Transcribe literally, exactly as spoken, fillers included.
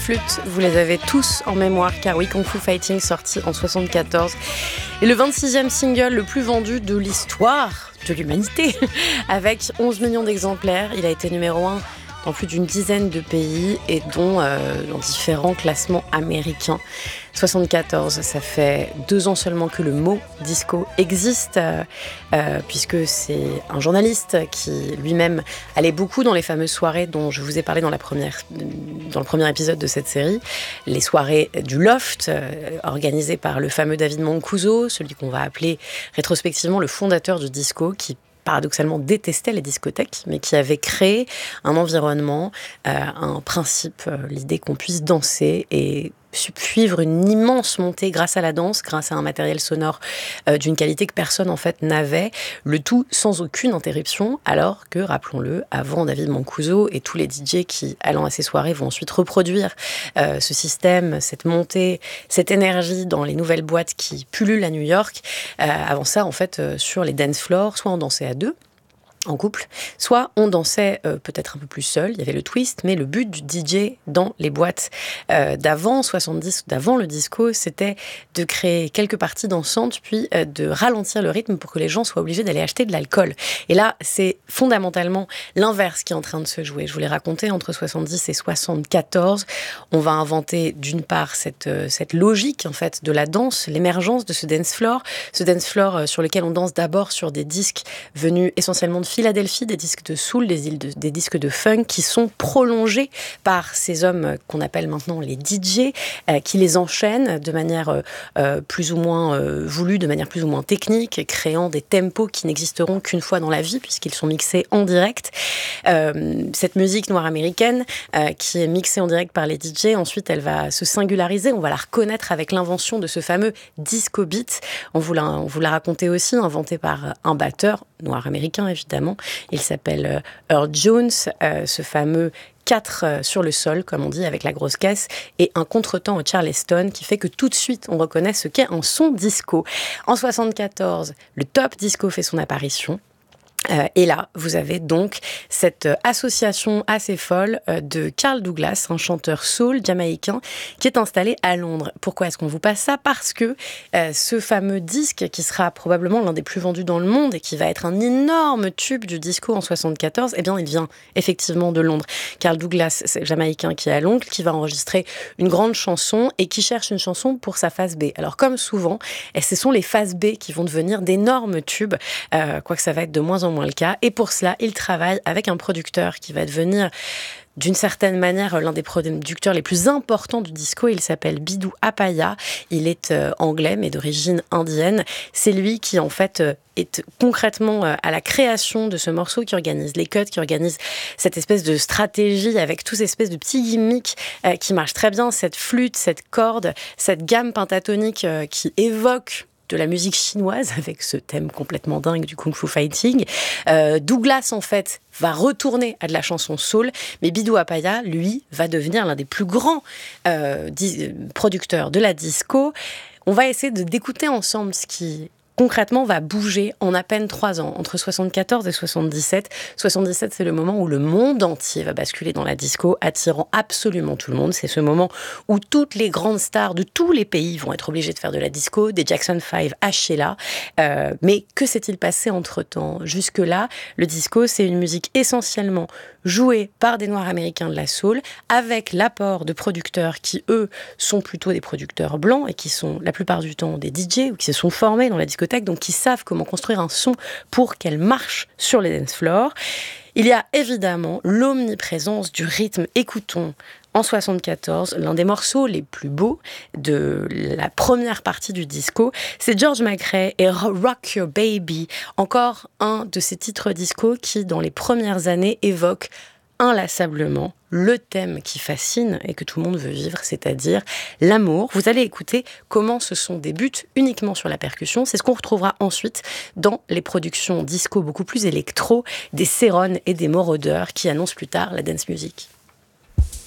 flûtes, vous les avez tous en mémoire, car oui, Kung Fu Fighting, sorti en soixante-quatorze, est le vingt-sixième single le plus vendu de l'histoire de l'humanité, avec onze millions d'exemplaires. Il a été numéro un dans plus d'une dizaine de pays et dont euh, dans différents classements américains. soixante-quatorze, ça fait deux ans seulement que le mot disco existe, euh, euh, puisque c'est un journaliste qui lui-même allait beaucoup dans les fameuses soirées dont je vous ai parlé dans, la première, dans le premier épisode de cette série, les soirées du Loft, euh, organisées par le fameux David Mancuso, celui qu'on va appeler rétrospectivement le fondateur du disco, qui paradoxalement détestait les discothèques, mais qui avait créé un environnement, euh, un principe, euh, l'idée qu'on puisse danser et suivre une immense montée grâce à la danse, grâce à un matériel sonore euh, d'une qualité que personne en fait n'avait, le tout sans aucune interruption, alors que, rappelons-le, avant David Mancuso et tous les D J qui, allant à ces soirées, vont ensuite reproduire euh, ce système, cette montée, cette énergie dans les nouvelles boîtes qui pullulent à New York. Euh, avant ça, en fait, euh, sur les dance floors, soit on dansait à deux, en couple, soit on dansait euh, peut-être un peu plus seul, il y avait le twist, mais le but du D J dans les boîtes euh, d'avant soixante-dix, d'avant le disco, c'était de créer quelques parties dansantes, puis euh, de ralentir le rythme pour que les gens soient obligés d'aller acheter de l'alcool. Et là, c'est fondamentalement l'inverse qui est en train de se jouer. Je vous l'ai raconté, entre soixante-dix et soixante-quatorze, on va inventer d'une part cette, euh, cette logique en fait de la danse, l'émergence de ce dance floor, ce dance floor euh, sur lequel on danse d'abord sur des disques venus essentiellement de Philadelphie, des disques de soul, des, îles de, des disques de funk qui sont prolongés par ces hommes qu'on appelle maintenant les D J, euh, qui les enchaînent de manière euh, plus ou moins euh, voulue, de manière plus ou moins technique, créant des tempos qui n'existeront qu'une fois dans la vie puisqu'ils sont mixés en direct. Euh, cette musique noire américaine euh, qui est mixée en direct par les D J, ensuite elle va se singulariser, on va la reconnaître avec l'invention de ce fameux disco beat. On vous l'a, on vous l'a raconté aussi, inventé par un batteur noir américain évidemment. Il s'appelle Earl Jones, euh, ce fameux quatre euh, sur le sol, comme on dit, avec la grosse caisse, et un contretemps au Charleston qui fait que tout de suite, on reconnaît ce qu'est un son disco. En soixante-quatorze, le top disco fait son apparition. Euh, et là, vous avez donc cette euh, association assez folle euh, de Carl Douglas, un chanteur soul jamaïcain, qui est installé à Londres. Pourquoi est-ce qu'on vous passe ça ? Parce que euh, ce fameux disque, qui sera probablement l'un des plus vendus dans le monde et qui va être un énorme tube du disco en soixante-quatorze, eh bien, il vient effectivement de Londres. Carl Douglas, c'est jamaïcain qui est à Londres, qui va enregistrer une grande chanson et qui cherche une chanson pour sa phase B. Alors, comme souvent, et ce sont les phases B qui vont devenir d'énormes tubes, euh, quoique ça va être de moins en moins le cas. Et pour cela, il travaille avec un producteur qui va devenir d'une certaine manière l'un des producteurs les plus importants du disco. Il s'appelle Bidou Apaya. Il est euh, anglais mais d'origine indienne. C'est lui qui en fait euh, est concrètement euh, à la création de ce morceau, qui organise les cuts, qui organise cette espèce de stratégie avec tous ces espèces de petits gimmicks euh, qui marchent très bien. Cette flûte, cette corde, cette gamme pentatonique euh, qui évoque de la musique chinoise avec ce thème complètement dingue du Kung Fu Fighting. Euh, Douglas, en fait, va retourner à de la chanson soul, mais Bidou Apaya, lui, va devenir l'un des plus grands euh, di- producteurs de la disco. On va essayer de d'écouter ensemble ce qui concrètement va bouger en à peine trois ans, entre soixante-quatorze et soixante-dix-sept. soixante-dix-sept, c'est le moment où le monde entier va basculer dans la disco, attirant absolument tout le monde. C'est ce moment où toutes les grandes stars de tous les pays vont être obligées de faire de la disco, des Jackson five à Sheila. Euh, mais que s'est-il passé entre-temps ? Jusque-là, le disco, c'est une musique essentiellement jouée par des Noirs américains de la soul, avec l'apport de producteurs qui, eux, sont plutôt des producteurs blancs et qui sont la plupart du temps des D J ou qui se sont formés dans la discothèque, donc qui savent comment construire un son pour qu'elle marche sur les dance floors. Il y a évidemment l'omniprésence du rythme. Écoutons en soixante-quatorze l'un des morceaux les plus beaux de la première partie du disco. C'est George McRae et Rock Your Baby, encore un de ces titres disco qui, dans les premières années, évoque inlassablement le thème qui fascine et que tout le monde veut vivre, c'est-à-dire l'amour. Vous allez écouter comment ce son débute uniquement sur la percussion. C'est ce qu'on retrouvera ensuite dans les productions disco beaucoup plus électro, des Céron et des Moroder qui annoncent plus tard la dance music.